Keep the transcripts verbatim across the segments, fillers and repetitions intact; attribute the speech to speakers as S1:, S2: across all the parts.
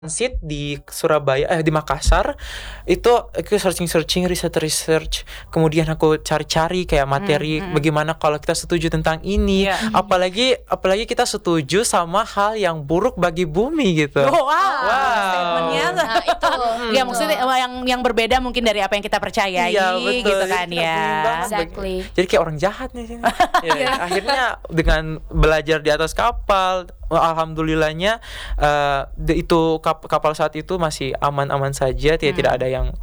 S1: Transit di Surabaya eh, di Makassar, itu aku searching-searching, research-research, kemudian aku cari-cari kayak materi
S2: Hmm, hmm.
S1: bagaimana kalau kita setuju tentang ini,
S2: Iya.
S1: apalagi apalagi kita setuju sama hal yang buruk bagi bumi gitu.
S2: Oh, wow,
S1: Wow.
S2: statementnya
S3: Nah, itu.
S2: ya maksudnya yang yang berbeda mungkin dari apa yang kita percayai,
S1: Iya, betul.
S2: gitu
S1: Jadi
S2: kan
S1: kita
S2: ya.
S1: bingung banget.
S3: Exactly.
S1: Jadi kayak orang jahat nih sini. Ya, akhirnya dengan belajar di atas kapal, alhamdulillahnya eh, de- itu kap- kapal saat itu masih aman-aman saja, tidak
S2: Hmm.
S1: tidak ada yang.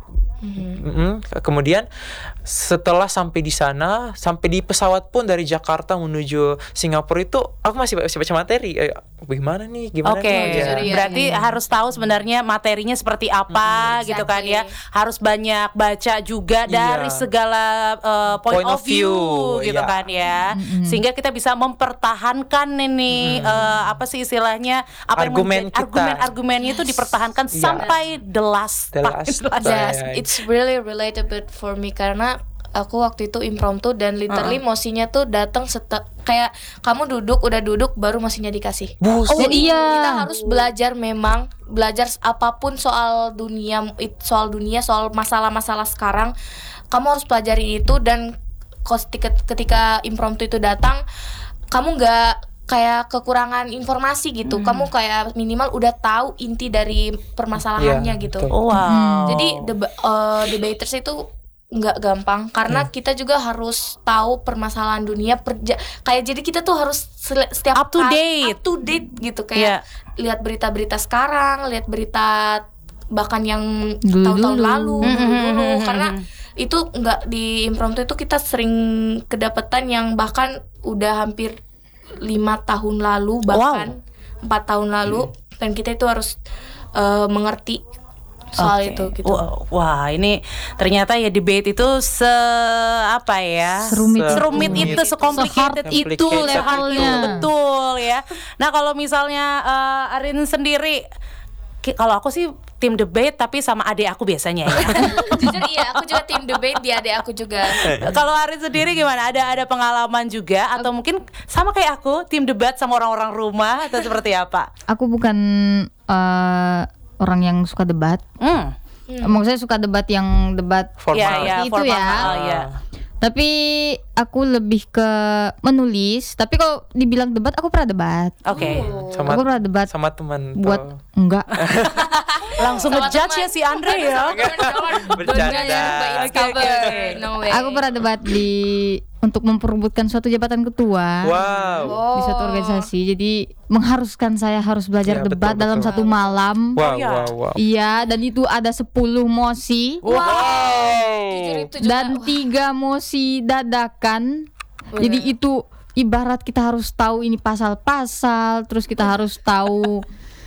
S1: Mm-mm. Kemudian setelah sampai di sana, sampai di pesawat pun dari Jakarta menuju Singapura itu aku masih masih baca materi. Eh, gimana nih? Gimana
S2: Oke,
S1: nih?
S3: Jujur ya.
S2: berarti harus tahu sebenarnya materinya seperti apa, gitu kan ya.
S3: Exactly.
S2: Harus banyak baca juga
S1: Iya.
S2: dari segala uh, point,
S1: Point
S2: of
S1: of
S2: view,
S1: view,
S2: gitu
S1: iya.
S2: kan ya. Sehingga kita bisa mempertahankan ini uh, apa sih istilahnya apa yang
S1: Argumen
S2: menjadi-
S1: kita.
S2: argumen-argumennya itu dipertahankan
S1: Iya.
S2: sampai the last
S1: The
S2: part.
S1: last
S2: last-
S1: part.
S3: Yes, it's really relatable for me karena aku waktu itu impromptu dan literally mosinya tuh datang sete- kayak kamu duduk udah duduk baru mosinya dikasih.
S1: Buset.
S3: Jadi
S4: iya.
S3: kita harus belajar memang belajar s- apapun soal dunia it- soal dunia soal masalah-masalah sekarang kamu harus pelajari itu dan kos- ketika, ketika impromptu itu datang kamu nggak kayak kekurangan informasi gitu kamu kayak minimal udah tahu inti dari permasalahannya
S1: Iya,
S3: gitu.
S1: betul.
S2: Oh, wow.
S3: Jadi deba- eh, debaters itu nggak gampang karena kita juga harus tahu permasalahan dunia perja kayak jadi kita tuh harus sel- setiap
S2: Up to
S3: kali-
S2: date.
S3: up to date gitu
S2: Iya.
S3: kayak lihat berita-berita sekarang, lihat berita bahkan yang
S4: Dulu-dulu.
S3: tahun-tahun lalu
S2: Hmm, hmm,
S3: dulu
S2: hmm,
S3: karena
S2: hmm.
S3: itu nggak di impromptu itu kita sering kedapetan yang bahkan udah hampir lima tahun lalu bahkan empat tahun lalu dan kita itu harus eh, mengerti soal
S2: Oke.
S3: itu gitu.
S2: Wah, wah, ini ternyata ya debate itu se apa ya?
S4: Serumit
S1: itu.
S2: serumit itu,
S1: Serumit.
S2: secomplicated
S1: Se-hard
S2: itu
S1: complicated
S2: levelnya.
S4: itu.
S2: Betul ya. Nah, kalau misalnya eh, Arin sendiri ki- kalau aku sih tim debate tapi sama adik aku biasanya ya.
S3: Jujur iya, aku juga tim debate di adik aku juga.
S2: Kalau Arin sendiri gimana? Ada ada pengalaman juga atau mungkin sama kayak aku tim debat sama orang-orang rumah atau seperti apa?
S4: Aku bukan eh, orang yang suka debat.
S2: Hmm.
S4: Maksudnya suka debat yang debat
S1: Formal.
S2: Ya, ya,
S4: itu
S2: formal.
S4: ya.
S2: Oh, ya.
S4: Tapi aku lebih ke menulis. Tapi kalau dibilang debat, aku pernah debat.
S2: Oke.
S1: Sama
S4: Aku pernah debat
S1: sama teman
S4: buat
S1: tuh.
S4: enggak.
S2: Langsung
S3: Sama
S2: ngejudge ya
S3: teman.
S2: si Andre ya.
S1: Bercanda.
S2: Oke, oke, oke.
S3: No way.
S4: Aku pernah debat di untuk memperebutkan suatu jabatan ketua
S1: Wow.
S4: di suatu organisasi. Jadi mengharuskan saya harus belajar
S1: Iya,
S4: debat
S1: betul,
S4: dalam
S1: betul.
S4: satu malam.
S1: Wow,
S2: iya.
S1: wow, wow.
S4: Iya, dan itu ada sepuluh mosi
S3: Jujur
S1: Wow.
S3: itu juga.
S4: dan tiga mosi dadakan. Jadi itu ibarat kita harus tahu ini pasal-pasal, terus kita harus tahu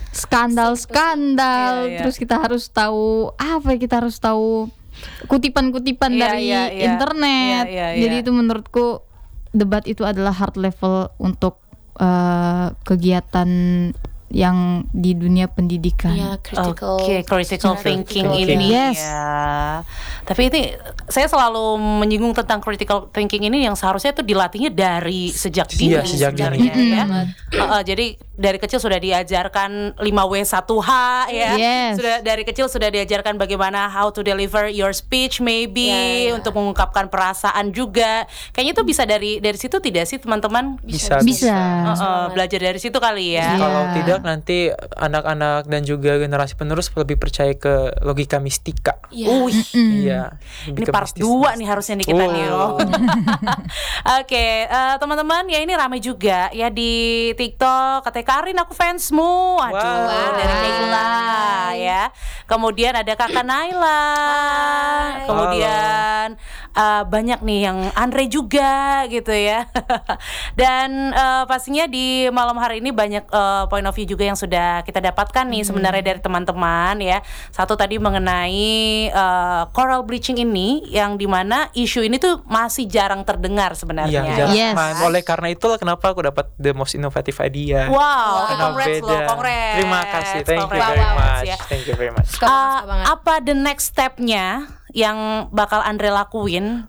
S4: skandal-skandal,
S2: Iya, iya.
S4: terus kita harus tahu apa ya, kita harus tahu kutipan-kutipan
S2: Iya,
S4: dari
S2: iya, iya.
S4: internet.
S2: Iya, iya, iya.
S4: Jadi itu menurutku debat itu adalah hard level untuk eh, kegiatan yang di dunia pendidikan.
S3: Iya, critical.
S2: Oke, critical
S3: Critical
S2: thinking
S1: thinking.
S2: ini
S4: Yes.
S2: ya. Tapi ini saya selalu menyinggung tentang critical thinking ini yang seharusnya itu dilatihnya dari sejak dini
S1: Iya, sejak dini.
S2: sebenarnya ya. Uh, uh, jadi dari kecil sudah diajarkan lima W satu H ya.
S4: Yes.
S2: Sudah dari kecil sudah diajarkan bagaimana how to deliver your speech maybe
S3: Ya, ya.
S2: untuk mengungkapkan perasaan juga. Kayaknya itu bisa dari dari situ tidak sih teman-teman?
S1: Bisa,
S4: Bisa.
S2: Uh, uh, belajar dari situ kali ya.
S4: Iya.
S1: Kalau tidak nanti anak-anak dan juga generasi penerus lebih percaya ke logika mistika.
S3: Iya.
S2: Wih.
S1: Iya.
S2: Ini part dua nih harusnya nih kita nih.
S1: Oh.
S2: Oke, eh, teman-teman ya ini ramai juga ya di TikTok. Katanya Karin aku fansmu. Aduh,
S1: Wow.
S2: dari Leila ya. Kemudian ada Kakak Naila.
S3: Hai.
S2: Kemudian eh, banyak nih yang Andre juga gitu ya. Dan eh, pastinya di malam hari ini banyak eh, point of view juga yang sudah kita dapatkan nih sebenarnya dari teman-teman ya. Satu tadi mengenai eh, coral bleaching ini yang dimana isu ini tuh masih jarang terdengar sebenarnya.
S1: Iya, jarang.
S4: Yes.
S1: Nah, oleh karena itulah kenapa aku dapat the most innovative idea.
S2: Wow,
S1: Karena
S2: congrats
S1: beda.
S2: loh, congrats.
S1: Terima kasih, thank you
S2: Congrats.
S1: very
S3: Wow,
S1: much.
S2: ya.
S1: Thank you very much.
S3: Suka banget,
S2: Uh,
S3: suka banget.
S2: apa the next stepnya yang bakal Andre lakuin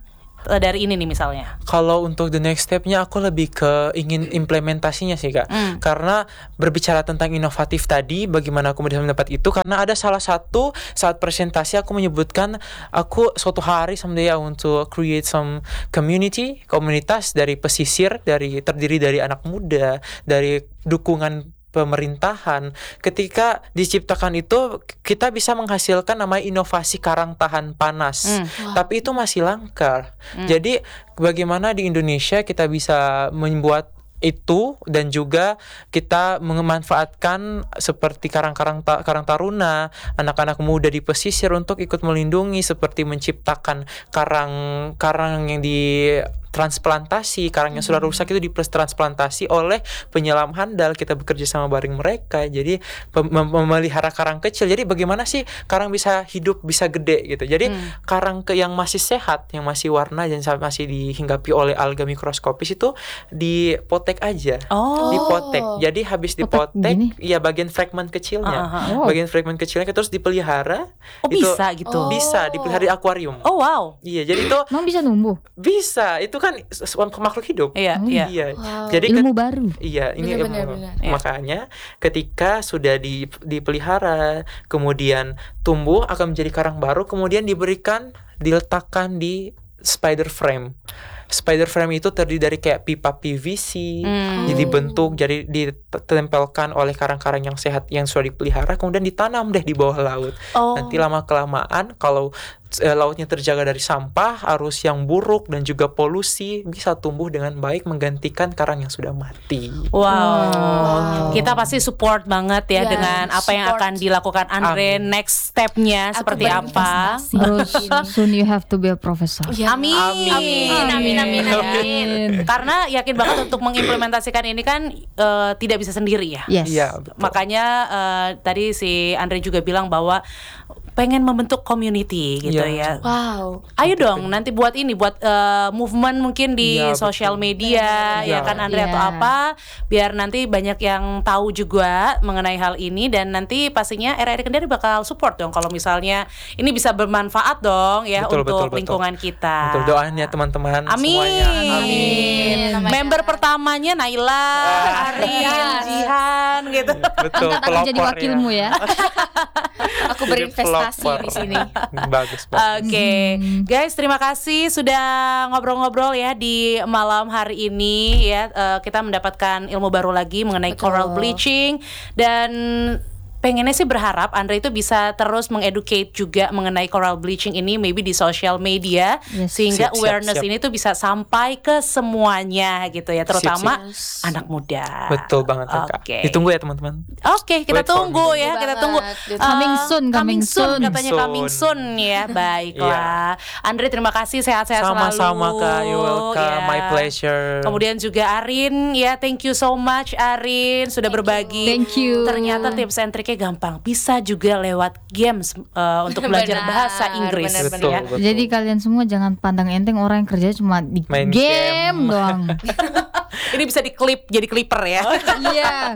S2: uh, dari ini nih misalnya?
S1: Kalau untuk the next step-nya aku lebih ke ingin implementasinya sih Kak.
S2: Hmm.
S1: Karena berbicara tentang inovatif tadi, bagaimana aku bisa mendapat itu, karena ada salah satu saat presentasi aku menyebutkan aku suatu hari someday I want to create some community, komunitas dari pesisir, dari terdiri dari anak muda, dari dukungan pemerintahan. Ketika diciptakan itu, kita bisa menghasilkan namanya inovasi karang tahan panas.
S2: Hmm.
S3: Wow.
S1: Tapi itu masih langka. Jadi bagaimana di Indonesia kita bisa membuat itu, dan juga kita memanfaatkan seperti karang-karang ta- karang taruna, anak-anak muda di pesisir untuk ikut melindungi, seperti menciptakan karang-karang yang di transplantasi, karang yang sudah rusak itu ditransplantasi oleh penyelam handal. Kita bekerja sama bareng mereka, jadi pem- mem- memelihara karang kecil. Jadi bagaimana sih karang bisa hidup, bisa gede gitu. Jadi
S2: Hmm.
S1: karang ke yang masih sehat, yang masih warna dan masih dihinggapi oleh alga mikroskopis itu dipotek aja.
S2: Oh.
S1: Dipotek. Jadi habis
S4: Potek
S1: dipotek,
S4: gini?
S1: ya bagian fragmen kecilnya.
S2: Ah, ah, ah.
S4: Oh.
S1: Bagian fragmen kecilnya terus dipelihara.
S2: Oh,
S1: Itu
S2: bisa gitu.
S3: Oh.
S1: Bisa dipelihara di akuarium.
S2: Oh wow.
S1: Iya, jadi itu
S4: Emang bisa numbuh?
S1: bisa. Itu kan s- makhluk hidup.
S2: Iya,
S4: Oh.
S2: iya.
S1: Iya.
S3: Wow.
S1: Jadi
S4: Ilmu
S1: ke-
S4: baru.
S1: Iya, ini
S3: Benar, benar,
S1: ilmu.
S3: benar.
S2: Iya.
S1: Makanya ketika sudah di, dipelihara, kemudian tumbuh akan menjadi karang baru, kemudian diberikan, diletakkan di spider frame. Spider frame itu terdiri dari kayak pipa P V C,
S2: Hmm.
S1: jadi bentuk, jadi ditempelkan oleh karang-karang yang sehat yang sudah dipelihara, kemudian ditanam deh di bawah laut.
S2: Oh.
S1: Nanti lama kelamaan kalau eh, lautnya terjaga dari sampah, arus yang buruk dan juga polusi, bisa tumbuh dengan baik menggantikan karang yang sudah mati.
S2: Wow. Kita pasti support banget ya
S3: Ya,
S2: dengan apa yang
S3: support.
S2: akan dilakukan Andre.
S1: Amin.
S2: Next stepnya
S3: Aku
S2: seperti apa?
S3: berinvestasi
S4: Terus
S3: ini.
S4: soon you have to be a professor.
S3: Ya.
S2: Amin.
S3: Amin, amin, amin, amin.
S2: Karena yakin banget untuk mengimplementasikan ini kan eh, tidak bisa sendiri ya.
S4: Yes.
S1: Iya, betul.
S2: Makanya eh, tadi si Andre juga bilang bahwa pengen membentuk community gitu
S1: Iya.
S2: ya.
S3: Wow.
S2: Ayo dong nanti buat ini, buat eh, movement mungkin di
S1: Iya,
S2: sosial
S1: betul.
S2: media ya
S1: Iya.
S2: kan Andre atau
S4: Iya.
S2: apa, biar nanti banyak yang tahu juga mengenai hal ini, dan nanti pastinya R R I Kendari bakal support dong kalau misalnya ini bisa bermanfaat dong ya
S1: Betul,
S2: untuk
S1: betul, betul.
S2: lingkungan kita.
S1: Betul, doain ya teman-teman
S2: Amin.
S1: semuanya.
S2: Amin.
S3: Amin.
S2: Member pertamanya Naila, Arin,
S3: Yes.
S2: Jihan gitu.
S1: Betul,
S4: Angkat aku jadi
S1: pelopor
S4: wakilmu ya.
S3: Aku
S1: Jadi
S3: berinvestasi
S1: pelopor.
S3: di sini.
S1: Bagus banget.
S2: Oke, guys, terima kasih sudah ngobrol-ngobrol ya di malam hari ini ya. Eh, kita mendapatkan ilmu baru lagi mengenai
S3: Betul.
S2: coral bleaching, dan pengennya sih berharap Andre itu bisa terus mengeducate juga mengenai coral bleaching ini, maybe di social media,
S4: Yes.
S2: sehingga
S1: Siap, siap,
S2: awareness
S1: siap.
S2: ini tuh bisa sampai ke semuanya gitu ya, terutama
S3: siap.
S2: anak muda.
S1: Betul banget ya, Kak.
S2: Oke.
S1: Ditunggu ya teman-teman.
S2: Oke, kita
S1: Wait for
S2: tunggu
S1: me.
S2: ya,
S3: Tunggu
S2: kita
S3: banget.
S2: tunggu.
S3: Ditunggu.
S4: Coming
S2: Eh,
S4: soon, coming soon.
S2: katanya
S1: Soon.
S2: coming soon ya. Baiklah. Andre, terima kasih, sehat-sehat selalu.
S1: Sama-sama Kak, you welcome,
S2: Ya.
S1: my pleasure.
S2: Kemudian juga Arin, ya thank you so much Arin sudah
S3: Thank
S2: berbagi.
S4: Thank you.
S2: Ternyata tips and triknya gampang, bisa juga lewat games uh, untuk belajar
S3: Benar,
S2: bahasa Inggris.
S3: benar,
S1: Betul,
S2: Ya.
S1: betul.
S4: Jadi kalian semua jangan pandang enteng orang yang kerja cuma di
S1: Main
S4: game,
S1: game.
S4: doang.
S2: Ini bisa diklip jadi clipper ya.
S4: Iya.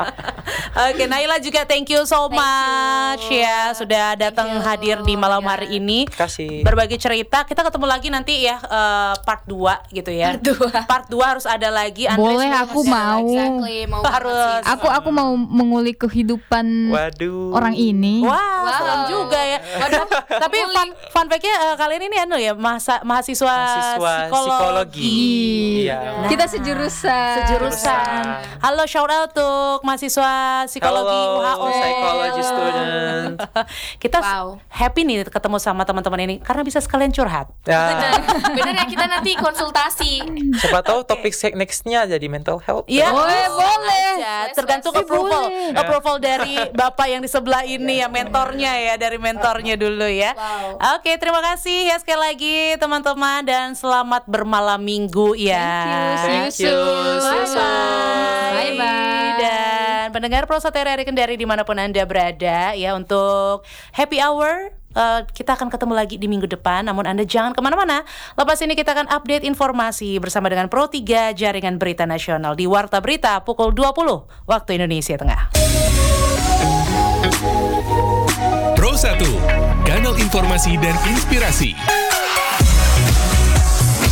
S2: Oke, Naila juga thank you so
S3: Thank
S2: much
S3: you.
S2: ya sudah datang
S3: you.
S2: hadir di malam
S3: Ya.
S2: hari ini.
S1: Terima kasih.
S2: Berbagi cerita. Kita ketemu lagi nanti ya eh, part dua gitu ya.
S3: Part dua.
S2: Part dua harus ada lagi. Andre
S4: Boleh,
S2: sudah
S4: aku
S2: masih-
S4: mau.
S3: Exactly, mau
S2: Harus.
S3: banget sih.
S4: Aku aku mau mengulik kehidupan
S1: Waduh.
S4: orang ini.
S2: Wah,
S3: Wow.
S2: serem juga ya. Waduh, tapi fun, fun fact-nya eh, kalian ini anu ya, masa, mahasiswa,
S1: Mahasiswa psikologi. Iya.
S2: Nah,
S4: Kita sejurusan.
S2: sejurusan. Halo, shout out untuk mahasiswa psikologi
S1: Halo,
S2: U H O.
S1: psychology student.
S2: Kita
S3: Wow.
S2: happy nih ketemu sama teman-teman ini karena bisa sekalian curhat.
S1: Ya,
S3: Benar, benar ya, kita nanti konsultasi.
S1: siapa tahu topik se- nextnya jadi mental health.
S2: Iya,
S4: Boleh, boleh.
S2: aja.
S3: Wes,
S2: Tergantung
S3: wes.
S2: approval,
S4: Boleh.
S2: approval dari bapak yang di sebelah ini ya, mentornya ya, dari mentornya dulu ya.
S3: Wow.
S2: Oke, terima kasih ya sekali lagi teman-teman, dan selamat bermalam minggu ya.
S1: Thank you. See you soon.
S4: Bye-bye.
S2: Dan pendengar Prosat R R I Kendari dimanapun Anda berada ya, untuk happy hour Uh, kita akan ketemu lagi di minggu depan. Namun Anda jangan kemana-mana. Lepas ini kita akan update informasi bersama dengan Pro tiga Jaringan Berita Nasional di Warta Berita pukul dua puluh waktu Indonesia Tengah.
S5: Pro satu, kanal informasi dan inspirasi.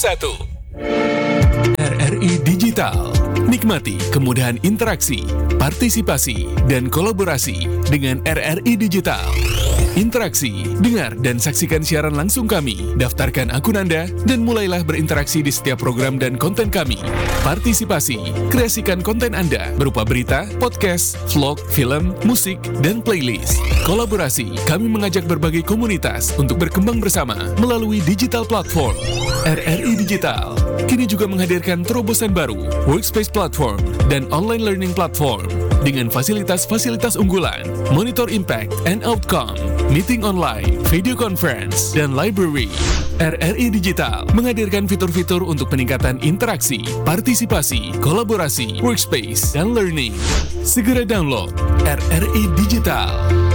S5: satu. R R I Digital. Nikmati kemudahan interaksi, partisipasi, dan kolaborasi dengan R R I Digital. Interaksi, dengar dan saksikan siaran langsung kami, daftarkan akun Anda, dan mulailah berinteraksi di setiap program dan konten kami. Partisipasi, kreasikan konten Anda berupa berita, podcast, vlog, film, musik, dan playlist. Kolaborasi, kami mengajak berbagai komunitas untuk berkembang bersama melalui digital platform. R R I Digital kini juga menghadirkan terobosan baru, workspace platform, dan online learning platform dengan fasilitas-fasilitas unggulan, monitor impact and outcome, meeting online, video conference, dan library. R R I Digital menghadirkan fitur-fitur untuk peningkatan interaksi, partisipasi, kolaborasi, workspace, dan learning. Segera download R R I Digital.